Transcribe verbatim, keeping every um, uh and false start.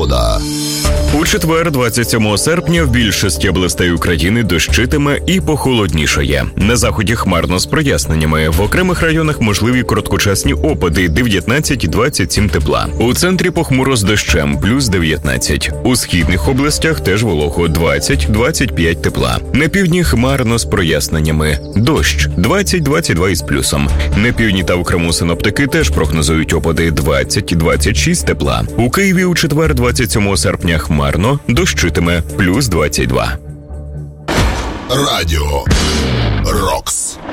погода. У четвер, двадцять сьомого серпня, в більшості областей України дощитиме і похолоднішає. На заході хмарно з проясненнями. В окремих районах можливі короткочасні опади – дев'ятнадцять - двадцять сім тепла. У центрі похмуро з дощем – плюс дев'ятнадцять. У східних областях теж волого – двадцять - двадцять п'ять тепла. На півдні хмарно з проясненнями. Дощ – двадцять - двадцять два із плюсом. На півдні та в Криму синоптики теж прогнозують опади – двадцять - двадцять шість тепла. У Києві у четвер, двадцять сьомого серпня, хмарно, дощитиме, плюс двадцять два. Радіо Рокс.